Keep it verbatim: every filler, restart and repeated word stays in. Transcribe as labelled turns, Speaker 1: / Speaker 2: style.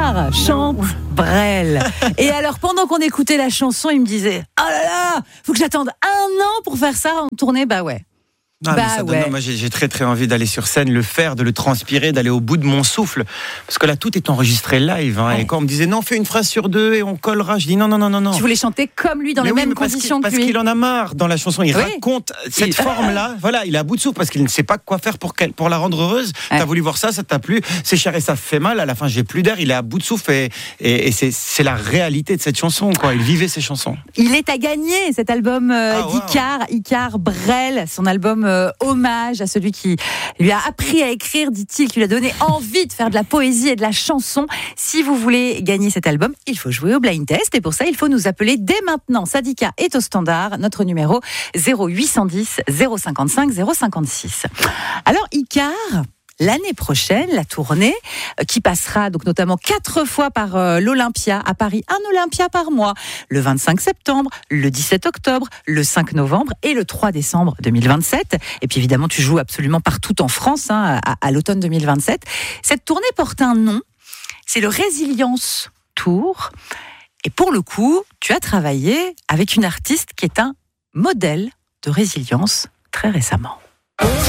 Speaker 1: Icare chante Brel. Et alors, pendant qu'on écoutait la chanson, il me disait « Oh là là, faut que j'attende un an pour faire ça en tournée ». Bah ouais.
Speaker 2: Ah,
Speaker 1: bah
Speaker 2: mais ça donne,
Speaker 1: ouais.
Speaker 2: non, moi j'ai, j'ai très très envie d'aller sur scène, le faire, de le transpirer, d'aller au bout de mon souffle, parce que là tout est enregistré live. Hein,
Speaker 1: ouais.
Speaker 2: Et quand on me disait non, fais une phrase sur deux et on collera, je dis non non non non non.
Speaker 1: Tu voulais chanter comme lui dans
Speaker 2: mais
Speaker 1: les
Speaker 2: oui,
Speaker 1: mêmes
Speaker 2: mais parce
Speaker 1: conditions
Speaker 2: qu'il,
Speaker 1: que
Speaker 2: parce
Speaker 1: lui.
Speaker 2: qu'il en a marre dans la chanson. Il
Speaker 1: oui.
Speaker 2: raconte cette
Speaker 1: il...
Speaker 2: forme-là. Voilà, il est à bout de souffle parce qu'il ne sait pas quoi faire pour qu'elle, pour la rendre heureuse. Ouais. T'as voulu voir ça, ça t'a plu. C'est cher et ça fait mal. À la fin, j'ai plus d'air. Il est à bout de souffle et, et, et c'est, c'est la réalité de cette chanson. Quoi. Il vivait ses chansons.
Speaker 1: Il est à gagner cet album euh,
Speaker 2: ah,
Speaker 1: d'Icare, wow. Icare Brel, son album euh, hommage à celui qui lui a appris à écrire, dit-il, qui lui a donné envie de faire de la poésie et de la chanson. Si vous voulez gagner cet album, il faut jouer au blind test et pour ça, il faut nous appeler dès maintenant. Sadika est au standard, notre numéro zéro huit cent dix zéro cinquante-cinq zéro cinquante-six. Alors Icare, l'année prochaine, la tournée euh, qui passera donc notamment quatre fois par euh, l'Olympia à Paris, un Olympia par mois, le vingt-cinq septembre, le dix-sept octobre, le cinq novembre et le trois décembre deux mille vingt-sept. Et puis évidemment, tu joues absolument partout en France hein, à, à l'automne deux mille vingt-sept. Cette tournée porte un nom, c'est le Résilience Tour. Et pour le coup, tu as travaillé avec une artiste qui est un modèle de résilience très récemment.